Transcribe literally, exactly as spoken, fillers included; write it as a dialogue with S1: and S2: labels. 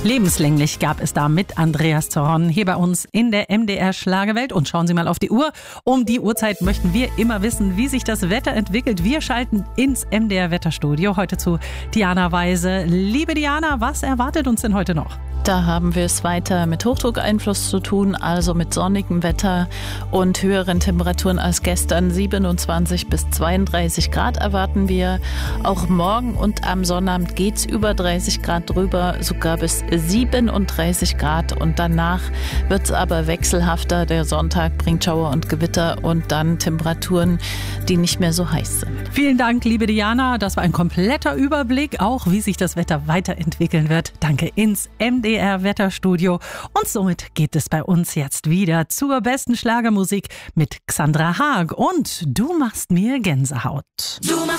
S1: Lebenslänglich gab es da mit Andreas Zorron hier bei uns in der M D R Schlagerwelt. Und schauen Sie mal auf die Uhr. Um die Uhrzeit möchten wir immer wissen, wie sich das Wetter entwickelt. Wir schalten ins M D R Wetterstudio heute zu Diana Weise. Liebe Diana, was erwartet uns denn heute noch?
S2: Da haben wir es weiter mit Hochdruckeinfluss zu tun, also mit sonnigem Wetter und höheren Temperaturen als gestern. siebenundzwanzig bis zweiunddreißig Grad erwarten wir. Auch morgen und am Sonnabend geht es über dreißig Grad drüber, sogar bis siebenunddreißig Grad. Und danach wird es aber wechselhafter. Der Sonntag bringt Schauer und Gewitter und dann Temperaturen, die nicht mehr so heiß sind.
S1: Vielen Dank, liebe Diana. Das war ein kompletter Überblick, auch wie sich das Wetter weiterentwickeln wird. Danke ins M D R Wetterstudio. Und somit geht es bei uns jetzt wieder zur besten Schlagermusik mit Xandra Haag. Und du machst mir Gänsehaut.
S3: Du machst